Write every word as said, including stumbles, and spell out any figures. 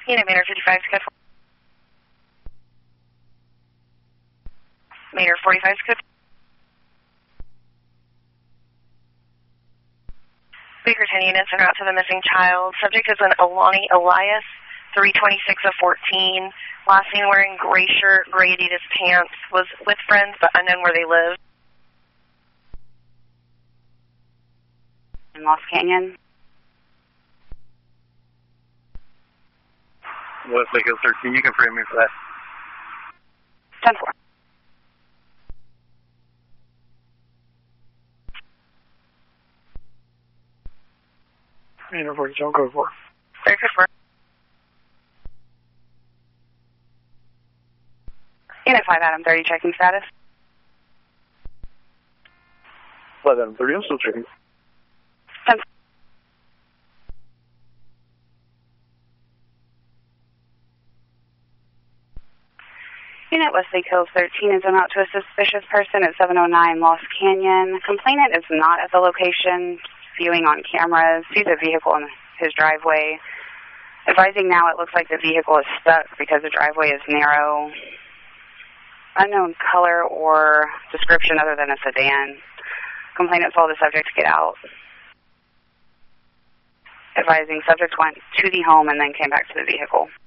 Unit Mater fifty-five, code four. Mater forty-five, code. Baker ten units are out to the missing child. Subject is an Alani Elias, three twenty-six of fourteen. Last seen wearing gray shirt, gray Adidas pants. Was with friends, but unknown where they live. In Lost Canyon. Westlake Hills thirteen, you can frame me for that. ten four. Unit forty-seven, code four. Very good for. Unit five, Adam thirty, checking status. five Adam thirty, I'm still checking. ten four. Unit Westlake Hills thirteen is en route to a suspicious person at seven oh nine Lost Canyon. Complainant is not at the location, viewing on cameras, sees a vehicle in his driveway. Advising now it looks like the vehicle is stuck because the driveway is narrow. Unknown color or description other than a sedan. Complainant told the subject to get out. Advising subject went to the home and then came back to the vehicle.